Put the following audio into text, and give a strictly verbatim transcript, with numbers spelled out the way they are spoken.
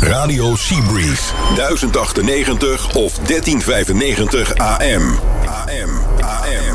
Radio Seabreeze, duizend achtennegentig of dertien vijfennegentig A M. A M, A M.